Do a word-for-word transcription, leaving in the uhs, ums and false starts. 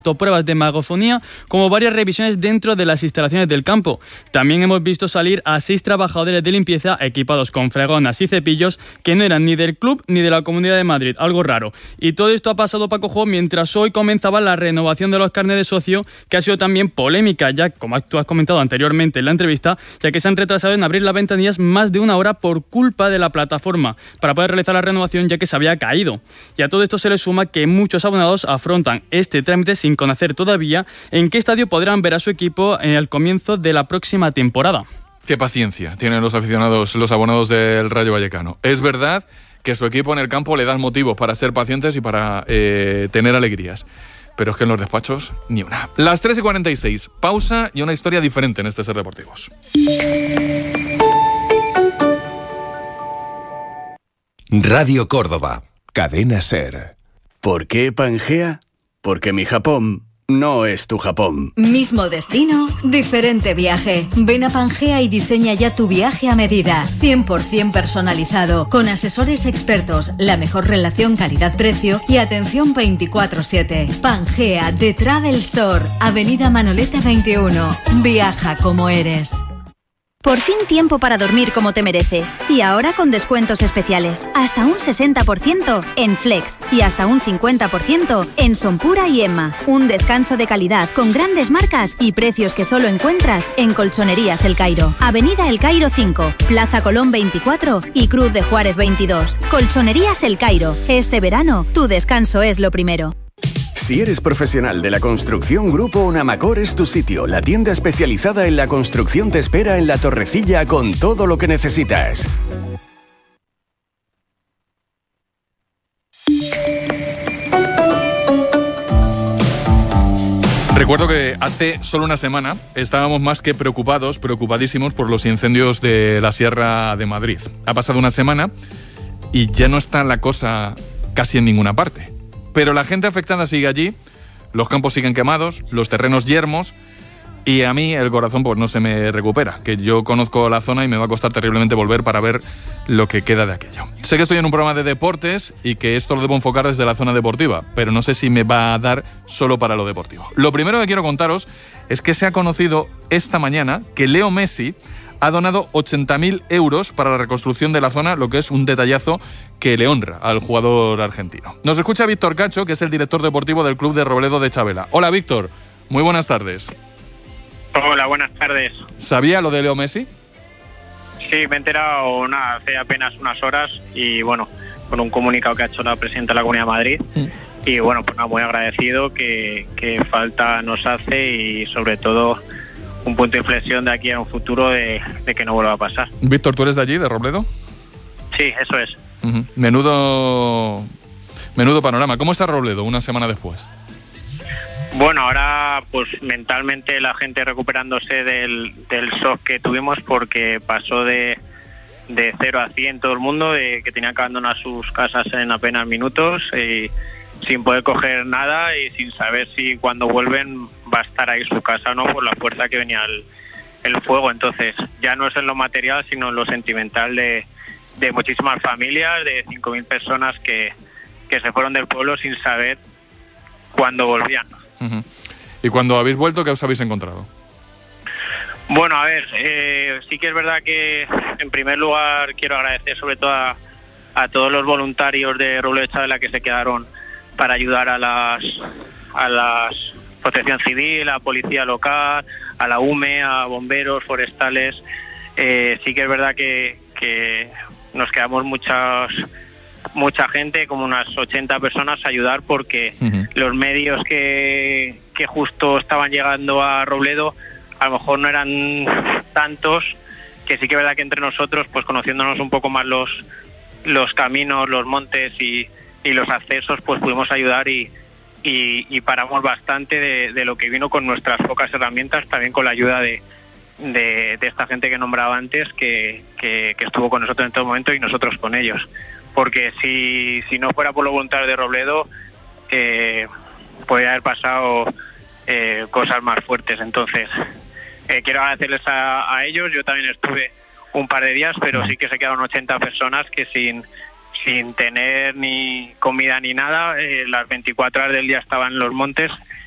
tanto pruebas de magofonía como varias revisiones dentro de las instalaciones del campo. También hemos visto salir a seis trabajadores de limpieza equipados con fregonas y cepillos que no eran ni del club ni de la Comunidad de Madrid, algo raro. Y todo esto ha pasado, Paco Jo, mientras hoy comenzaba la renovación de los carnets de socio, que ha sido también polémica, ya como tú has comentado anteriormente en la entrevista, ya que se han retrasado en abrir las ventanillas más de una hora por culpa de la plataforma para poder realizar la renovación, ya que se había caído. Y a todo esto se le suma que muchos abonados afrontan este trámite sin conocer todavía en qué estadio podrán ver a su equipo en el comienzo de la próxima temporada. Qué paciencia tienen los aficionados, los abonados del Rayo Vallecano. Es verdad que su equipo en el campo le dan motivos para ser pacientes y para eh, tener alegrías. Pero es que en los despachos, ni una. Las tres y cuarenta y seis, pausa y una historia diferente en este Ser Deportivos. Radio Córdoba, Cadena Ser. ¿Por qué Pangea? Porque mi Japón no es tu Japón. Mismo destino, diferente viaje. Ven a Pangea y diseña ya tu viaje a medida. cien por ciento personalizado, con asesores expertos, la mejor relación calidad-precio y atención veinticuatro siete. Pangea, The Travel Store, Avenida Manoleta veintiuno. Viaja como eres. Por fin tiempo para dormir como te mereces. Y ahora con descuentos especiales. Hasta un sesenta por ciento en Flex y hasta un cincuenta por ciento en Sonpura y Emma. Un descanso de calidad con grandes marcas y precios que solo encuentras en Colchonerías El Cairo. Avenida El Cairo cinco, Plaza Colón veinticuatro y Cruz de Juárez veintidós. Colchonerías El Cairo. Este verano, tu descanso es lo primero. Si eres profesional de la construcción, Grupo Unamacor es tu sitio. La tienda especializada en la construcción te espera en La Torrecilla con todo lo que necesitas. Recuerdo que hace solo una semana estábamos más que preocupados, preocupadísimos por los incendios de la Sierra de Madrid. Ha pasado una semana y ya no está la cosa casi en ninguna parte. Pero la gente afectada sigue allí, los campos siguen quemados, los terrenos yermos y a mí el corazón pues no se me recupera, que yo conozco la zona y me va a costar terriblemente volver para ver lo que queda de aquello. Sé que estoy en un programa de deportes y que esto lo debo enfocar desde la zona deportiva, pero no sé si me va a dar solo para lo deportivo. Lo primero que quiero contaros es que se ha conocido esta mañana que Leo Messi ha donado ochenta mil euros para la reconstrucción de la zona, lo que es un detallazo que le honra al jugador argentino. Nos escucha Víctor Cacho, que es el director deportivo del club de Robledo de Chabela. Hola, Víctor. Muy buenas tardes. Hola, buenas tardes. ¿Sabía lo de Leo Messi? Sí, me he enterado una, hace apenas unas horas y, bueno, con un comunicado que ha hecho la presidenta de la Comunidad de Madrid. Mm. Y, bueno, pues nada, muy agradecido, que, que falta nos hace y, sobre todo, un punto de inflexión de aquí a un futuro de, de que no vuelva a pasar. Víctor, ¿tú eres de allí, de Robledo? Sí, eso es. Uh-huh. Menudo, menudo panorama. ¿Cómo está Robledo una semana después? Bueno, ahora pues mentalmente la gente recuperándose del, del shock que tuvimos, porque pasó de, de cero a cien todo el mundo, de que tenían que abandonar sus casas en apenas minutos y sin poder coger nada y sin saber si cuando vuelven va a estar ahí su casa o no, por la fuerza que venía el, el fuego. Entonces ya no es en lo material, sino en lo sentimental de, de muchísimas familias, de cinco mil personas que, que se fueron del pueblo sin saber cuándo volvían. Uh-huh. ¿Y cuando habéis vuelto, qué os habéis encontrado? Bueno, a ver, eh, sí que es verdad que en primer lugar quiero agradecer sobre todo a, a todos los voluntarios de Robledo de Chabela que se quedaron para ayudar a las a las Protección Civil, a Policía Local, a la U M E, a bomberos, forestales. Eh, sí que es verdad que, que nos quedamos muchas mucha gente, como unas ochenta personas, a ayudar, porque uh-huh. los medios que, que justo estaban llegando a Robledo a lo mejor no eran tantos, que sí que es verdad que entre nosotros, pues conociéndonos un poco más los, los caminos, los montes y y los accesos, pues pudimos ayudar y, y, y paramos bastante de, de lo que vino con nuestras pocas herramientas, también con la ayuda de, de, de esta gente que nombraba antes, que, que, que estuvo con nosotros en todo momento y nosotros con ellos. Porque si, si no fuera por los voluntarios de Robledo, eh, podría haber pasado eh, cosas más fuertes. Entonces, eh, quiero agradecerles a, a ellos. Yo también estuve un par de días, pero sí que se quedaron ochenta personas que sin... sin tener ni comida ni nada, eh, las veinticuatro horas del día estaban en los montes